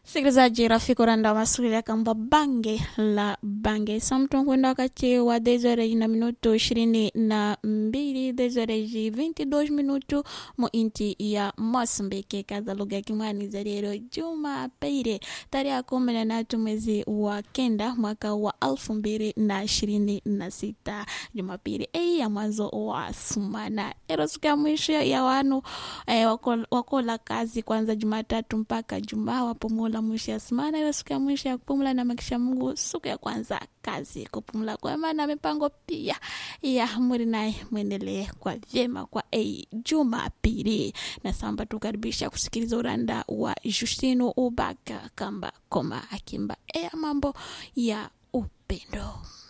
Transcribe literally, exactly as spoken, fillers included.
Sikilizaji rafiki randa masulia kamba bange la bange samtung kwenda wakati wa dezoreji na minuto ishirini na mbili dezoreji vinte e dois minuto mu inti ya Mosambiki kaza lugha kimani za lero Jumapili tarehe kumi na tatu mwezi wa kenda mwaka wa elfu mbili na ishirini na sita. Jumapili hii ya mwanzo wa sumana ero siku ya mwisho ya wanu eh, wakola, wakola kazi kwanza Jumatatu mpaka Jumaa wapumula mwisho ya semana. Ila siku ya mwisho ya kupumula na makisha Mungu siku ya kwanza kazi kupumula kwa maana mipango pia ya muri naye mwendelee kwa vyema kwa ei Jumapili na samba tukaribisha kusikiliza uranda wa Justino Ubaka kamba koma akimba ea mambo ya upendo.